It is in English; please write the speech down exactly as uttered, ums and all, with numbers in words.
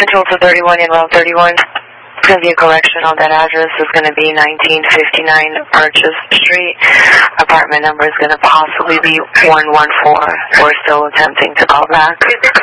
Control to thirty-one in route thirty-one. It's going to be a correction on that address. It's going to be nineteen fifty-nine Arches Street. Apartment number is going to possibly be one one four. We're still attempting to call back. Is this